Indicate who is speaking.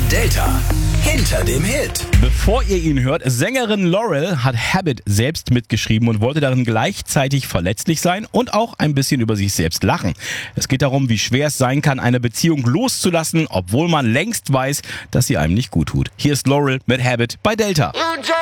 Speaker 1: Delta hinter dem Hit.
Speaker 2: Bevor ihr ihn hört, Sängerin Laurel hat Habit selbst mitgeschrieben und wollte darin gleichzeitig verletzlich sein und auch ein bisschen über sich selbst lachen. Es geht darum, wie schwer es sein kann, eine Beziehung loszulassen, obwohl man längst weiß, dass sie einem nicht gut tut. Hier ist Laurel mit Habit bei Delta.